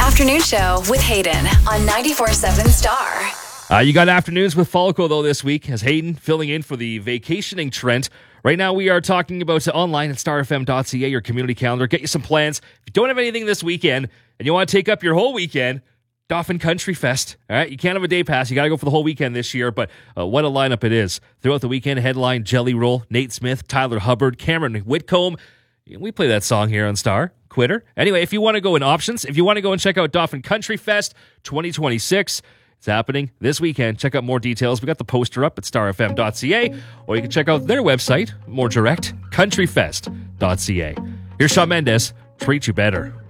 Afternoon Show with Hayden on 94.7 Star. You got afternoons with Falco, though, this week, as Hayden filling in for the vacationing Trent. Right now, we are talking about online at starfm.ca, your community calendar. Get you some plans. If you don't have anything this weekend and you want to take up your whole weekend, Dauphin Country Fest. All right, you can't have a day pass. You got to go for the whole weekend this year, but what a lineup it is. Throughout the weekend, headline Jelly Roll, Nate Smith, Tyler Hubbard, Cameron Whitcomb. We play that song here on Star. Quitter. Anyway, if you want to go in options, if you want to go and check out Dauphin Country Fest 2026, it's happening this weekend. Check out more details. We got the poster up at starfm.ca, or you can check out their website, more direct, countryfest.ca. Here's Shawn Mendes, Treat You Better.